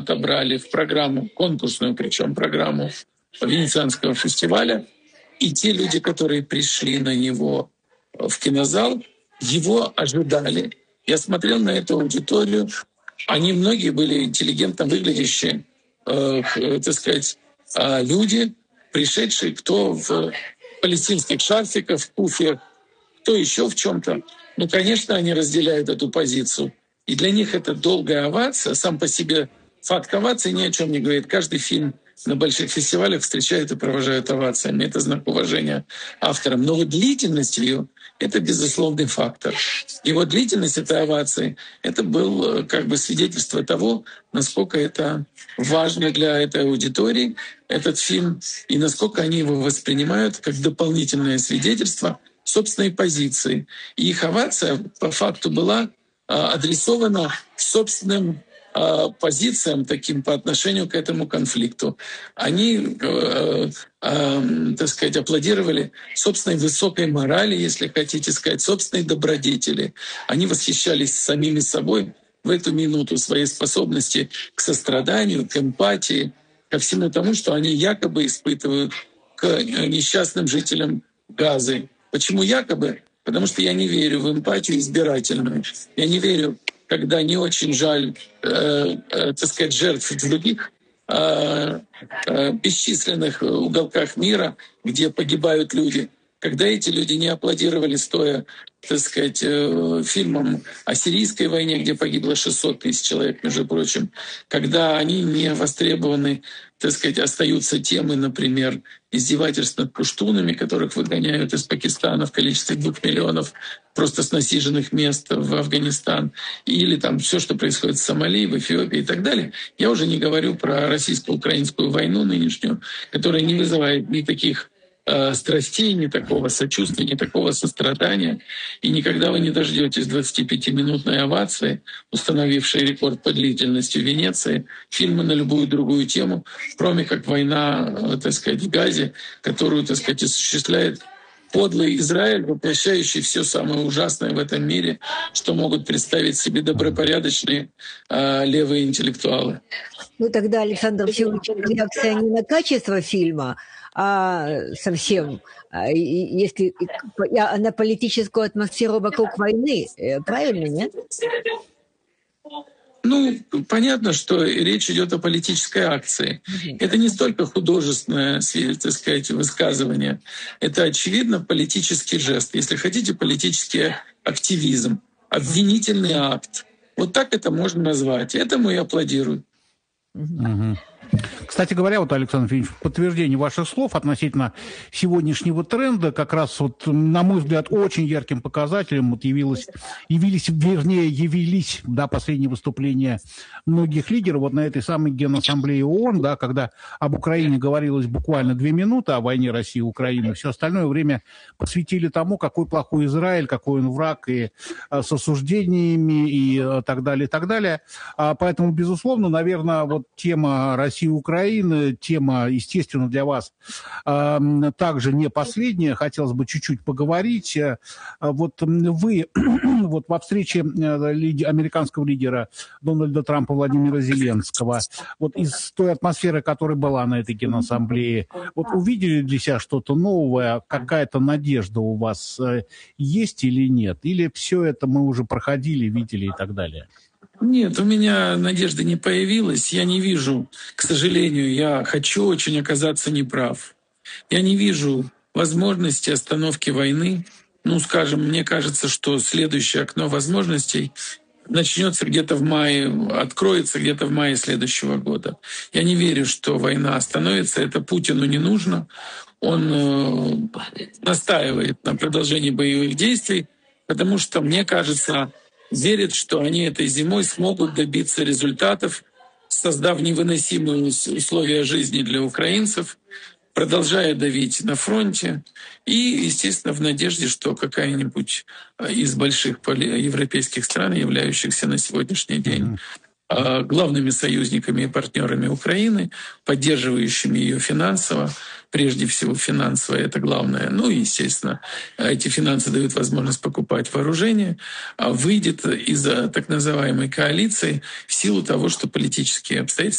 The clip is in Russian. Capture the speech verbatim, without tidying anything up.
отобрали в программу, конкурсную причем программу Венецианского фестиваля. И те люди, которые пришли на него в кинозал, его ожидали. Я смотрел на эту аудиторию. Они многие были интеллигентно выглядящие, э, так сказать, э, люди, пришедшие кто в палестинских шарфиках, в пуфе, кто еще в чем-то. Ну, конечно, они разделяют эту позицию. И для них это долгая овация. Сам по себе факт овации ни о чем не говорит. Каждый фильм на больших фестивалях встречают и провожают овациями. Это знак уважения авторам. Но вот длительность ее — это безусловный фактор. И вот длительность этой овации — это было как бы свидетельство того, насколько это важно для этой аудитории, этот фильм, и насколько они его воспринимают как дополнительное свидетельство собственной позиции. И их овация по факту была адресована собственным позициям таким по отношению к этому конфликту. Они, э, э, так сказать, аплодировали собственной высокой морали, если хотите сказать, собственной добродетели. Они восхищались самими собой в эту минуту, своей способности к состраданию, к эмпатии, ко всему тому, что они якобы испытывают к несчастным жителям Газы. Почему якобы? Потому что я не верю в эмпатию избирательную. Я не верю, когда не очень жаль, э, э, так сказать, жертв в других э, э, бесчисленных уголках мира, где погибают люди. Когда эти люди не аплодировали, стоя, так сказать, э, фильмом о сирийской войне, где погибло шестьсот тысяч человек, между прочим, когда они не востребованы, так сказать, остаются темы, например, издевательств над пуштунами, которых выгоняют из Пакистана в количестве двух миллионов просто с насиженных мест в Афганистан, или там все, что происходит в Сомали, в Эфиопии и так далее. Я уже не говорю про российско-украинскую войну нынешнюю, которая не вызывает никаких э, страстей, ни такого сочувствия, ни такого сострадания. И никогда вы не дождетесь двадцатипятиминутной овации, установившей рекорд по длительности в Венеции, фильма на любую другую тему, кроме как «Война», так сказать, в Газе, которую, так сказать, осуществляет подлый Израиль, воплощающий все самое ужасное в этом мире, что могут представить себе добропорядочные э, левые интеллектуалы. Ну тогда, Александр Всеволодович, реакция не на качество фильма, а совсем, если а на политическую атмосферу вокруг войны. Правильно, нет? Ну, понятно, что речь идет о политической акции. Это не столько художественное, так сказать, высказывание. Это, очевидно, политический жест. Если хотите, политический активизм, обвинительный акт. Вот так это можно назвать. Этому и аплодируют. Угу. Кстати говоря, вот, Александр Ильич, в подтверждение ваших слов относительно сегодняшнего тренда, как раз, вот, на мой взгляд, очень ярким показателем вот явилось, явились, вернее, явились, да, последние выступления многих лидеров вот на этой самой Генассамблее ООН, да, когда об Украине говорилось буквально две минуты, о войне России и Украины, все остальное время посвятили тому, какой плохой Израиль, какой он враг, и а, с осуждениями, и а, так далее, и так далее. А, поэтому, безусловно, наверное, вот тема России и Украины, тема, естественно, для вас э, также не последняя. Хотелось бы чуть-чуть поговорить. Э, вот вы вот во встрече э, лиди, американского лидера Дональда Трампа Владимира Зеленского, вот из той атмосферы, которая была на этой Генассамблее, вот увидели для себя что-то новое, какая-то надежда у вас э, есть или нет? Или все это мы уже проходили, видели и так далее? Нет, у меня надежды не появилось. Я не вижу, к сожалению, я хочу очень оказаться неправ. Я не вижу возможности остановки войны. Ну, скажем, мне кажется, что следующее окно возможностей начнется где-то в мае, откроется где-то в мае следующего года. Я не верю, что война остановится. Это Путину не нужно. Он э, настаивает на продолжении боевых действий, потому что, мне кажется, верят, что они этой зимой смогут добиться результатов, создав невыносимые условия жизни для украинцев, продолжая давить на фронте и, естественно, в надежде, что какая-нибудь из больших европейских стран, являющихся на сегодняшний день главными союзниками и партнерами Украины, поддерживающими ее финансово, прежде всего финансово, это главное. Ну и, естественно, эти финансы дают возможность покупать вооружение, выйдет из так называемой коалиции в силу того, что политические обстоятельства